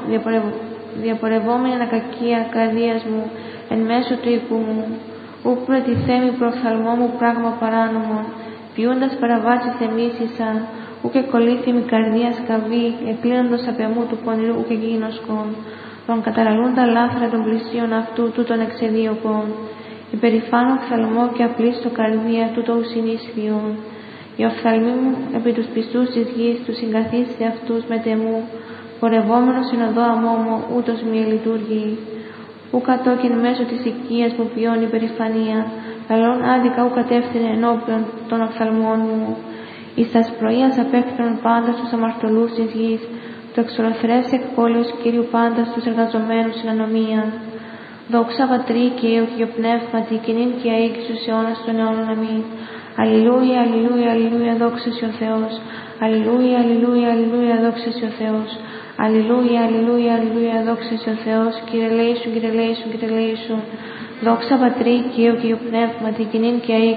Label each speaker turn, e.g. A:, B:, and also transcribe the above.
A: διαπορευόμενη ανακακία καρδίας μου, εν μέσω του οίκου μου, ου προτιθέμει προφθαλμό μου πράγμα παράνομον, ποιούντας παραβάσεις εμίσησα, ου και κολλήθημη καρδία σκαβή, εκλείνοντος απ' εμού του πονηρού ου και γίνοσκον, τον καταραλούν τα λάθρα των πλησίων αυτού, τούτον εξεδίωκον, υπερηφάνω οφθαλμό και απλήστο καρδία, τούτο ουσινίσθιον. Η οφθαλμή μου επί τους πιστούς της γης, τους συγκαθίσει αυτούς με τεμού, πορευόμενος εν οδό αμόμο, ούτως μη λειτουργεί. Ου κατόκεν μέσω της οικίας μου ποιών υπερηφανία, καλών άδικα ου κατεύθυνε ενώπιον των οφθαλμών μου. Εις τας πρωίας απέκτρον πάντα στους αμαρτωλούς της γης, το εξολοθρές εκπόλαιος Κύριου πάντα στους εργαζομένους στην ανομία. Δόξα Πατρί και Υιό και Πνεύματι, και νυν και αεί και στους αιώνας των αιώνων. Αμήν. Αλληλούια, αλληλούια, αλληλούια, δόξα σοι ο Θεός. Αλληλούια, αλληλούια, αλληλούια, δόξα σοι ο Θεός. Αλληλούια, αλληλούια, αλληλούια, δόξα σοι ο Θεός. Κύριε λέησον, Κύριε λέησον, Κύριε λέησον. Δόξα Πατρί και Υιό και Πνεύματι, και νυν και αεί